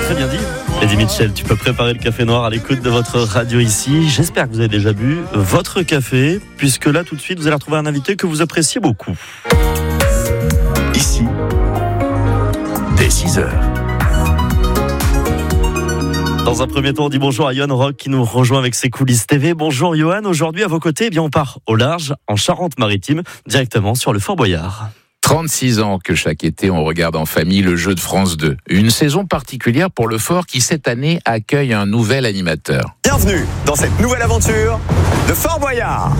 très bien dit. Eddie Mitchell, tu peux préparer le café noir à l'écoute de votre radio ici. J'espère que vous avez déjà bu votre café, puisque là, tout de suite, vous allez retrouver un invité que vous appréciez beaucoup. Ici, dès 6h. Dans un premier temps, on dit bonjour à Johan Rock qui nous rejoint avec ses coulisses TV. Bonjour Johan, aujourd'hui à vos côtés, on part au large, en Charente-Maritime, directement sur le Fort Boyard. 36 ans que chaque été on regarde en famille le jeu de France 2. Une saison particulière pour le Fort qui cette année accueille un nouvel animateur. Bienvenue dans cette nouvelle aventure de Fort Boyard.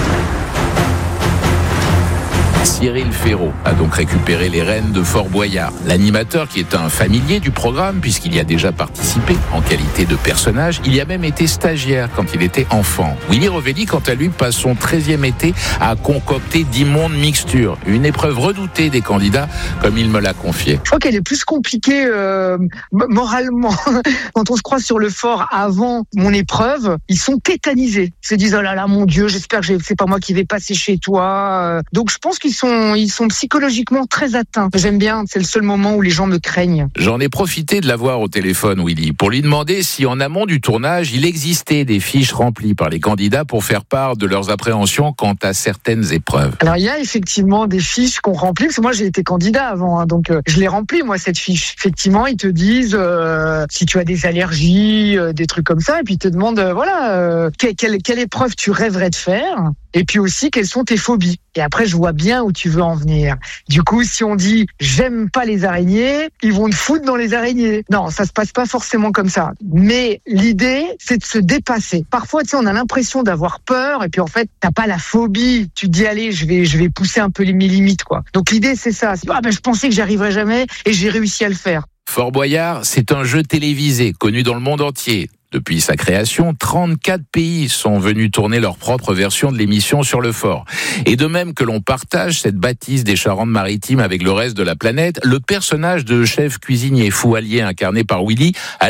Cyril Ferraud a donc récupéré les rênes de Fort Boyard. L'animateur, qui est un familier du programme puisqu'il y a déjà participé en qualité de personnage, il y a même été stagiaire quand il était enfant. Willy Revelli, quant à lui, passe son 13e été à concocter d'immondes mixtures. Une épreuve redoutée des candidats, comme il me l'a confié. Je crois qu'elle est plus compliquée moralement. Quand on se croise sur le fort avant mon épreuve, ils sont tétanisés. Ils se disent « Oh là là, mon Dieu, j'espère que c'est pas moi qui vais passer chez toi. » Donc je pense qu'ils sont psychologiquement très atteints. J'aime bien, c'est le seul moment où les gens me craignent. J'en ai profité de l'avoir au téléphone, Willy, pour lui demander si en amont du tournage, il existait des fiches remplies par les candidats pour faire part de leurs appréhensions quant à certaines épreuves. Alors il y a effectivement des fiches qu'on remplit, parce que moi j'ai été candidat avant, donc je l'ai rempli moi cette fiche. Effectivement, ils te disent si tu as des allergies, des trucs comme ça, et puis ils te demandent quelle épreuve tu rêverais de faire. Et puis aussi, quelles sont tes phobies? Et après, je vois bien où tu veux en venir. Du coup, si on dit « j'aime pas les araignées », ils vont te foutre dans les araignées. Non, ça se passe pas forcément comme ça. Mais l'idée, c'est de se dépasser. Parfois, tu sais, on a l'impression d'avoir peur, et puis en fait, t'as pas la phobie. Tu te dis « allez, je vais pousser un peu mes limites, quoi ». Donc l'idée, c'est ça. Je pensais que j'y arriverais jamais, et j'ai réussi à le faire. Fort Boyard, c'est un jeu télévisé connu dans le monde entier. Depuis sa création, 34 pays sont venus tourner leur propre version de l'émission sur le Fort. Et de même que l'on partage cette bâtisse des Charentes-Maritimes avec le reste de la planète, le personnage de chef cuisinier fou allié incarné par Willy a